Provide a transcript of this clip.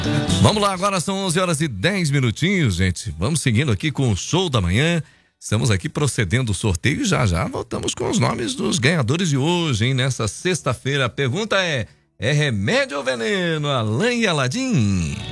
Vamos lá, agora são 11h10, gente. Vamos seguindo aqui com o Show da Manhã. Estamos aqui procedendo o sorteio e já voltamos com os nomes dos ganhadores de hoje, hein? Nessa sexta-feira. A pergunta é remédio ou veneno? Alain e Aladim?